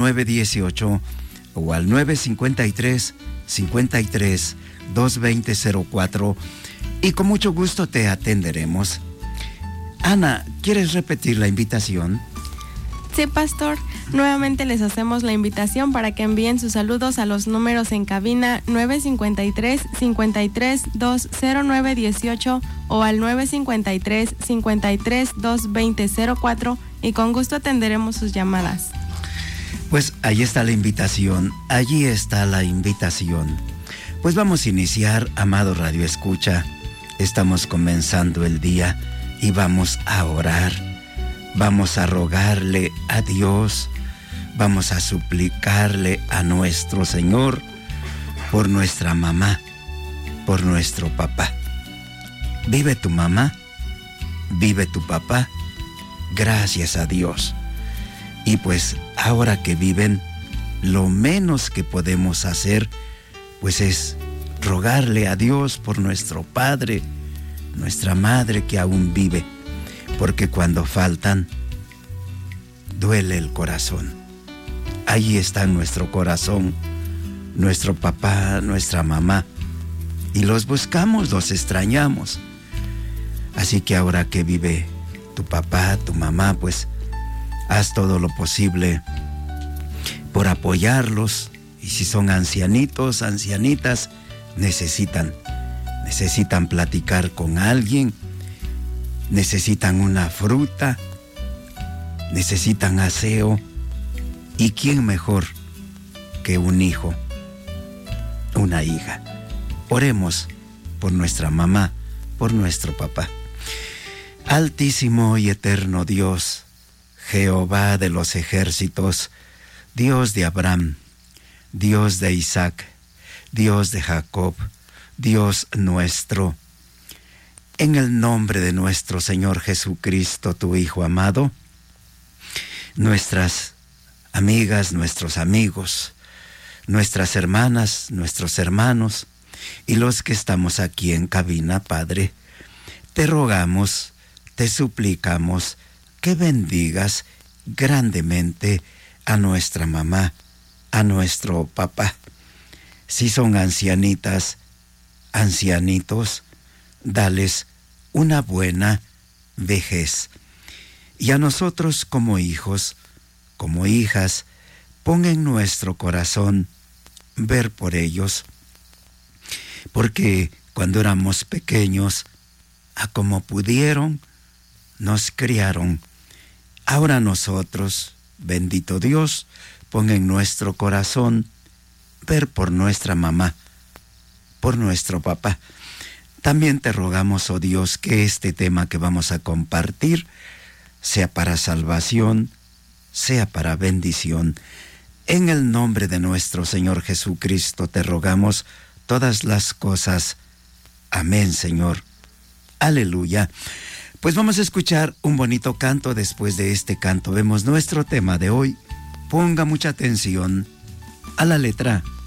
0918 o al 953-53-220-04 y con mucho gusto te atenderemos. Ana, ¿quieres repetir la invitación? Sí, pastor. Nuevamente les hacemos la invitación para que envíen sus saludos a los números en cabina 953-53-209-18 o al 953-53-220-04 y con gusto atenderemos sus llamadas. Pues ahí está la invitación, allí está la invitación. Pues vamos a iniciar, amado Radio Escucha. Estamos comenzando el día y vamos a orar. Vamos a rogarle a Dios, vamos a suplicarle a nuestro Señor por nuestra mamá, por nuestro papá. ¿Vive tu mamá? ¿Vive tu papá? Gracias a Dios. Y pues ahora que viven, lo menos que podemos hacer pues es rogarle a Dios por nuestro padre, nuestra madre que aún vive, porque cuando faltan duele el corazón. Ahí está nuestro corazón, nuestro papá, nuestra mamá, y los buscamos, los extrañamos. Así que ahora que vive tu papá, tu mamá, pues haz todo lo posible por apoyarlos. Y si son ancianitos, ancianitas, necesitan platicar con alguien, necesitan una fruta, necesitan aseo. ¿Y quién mejor que un hijo, una hija? Oremos por nuestra mamá, por nuestro papá. Altísimo y eterno Dios, Jehová de los ejércitos, Dios de Abraham, Dios de Isaac, Dios de Jacob, Dios nuestro, en el nombre de nuestro Señor Jesucristo, tu Hijo amado, nuestras amigas, nuestros amigos, nuestras hermanas, nuestros hermanos y los que estamos aquí en cabina, Padre, te rogamos, te suplicamos que bendigas grandemente a nuestra mamá, a nuestro papá. Si son ancianitas, ancianitos, dales una buena vejez. Y a nosotros como hijos, como hijas, pon en nuestro corazón ver por ellos, porque cuando éramos pequeños, a como pudieron, nos criaron. Ahora nosotros, bendito Dios, pon en nuestro corazón ver por nuestra mamá, por nuestro papá. También te rogamos, oh Dios, que este tema que vamos a compartir sea para salvación, sea para bendición. En el nombre de nuestro Señor Jesucristo te rogamos todas las cosas. Amén, Señor. Aleluya. Pues vamos a escuchar un bonito canto. Después de este canto vemos nuestro tema de hoy. Ponga mucha atención a la letra.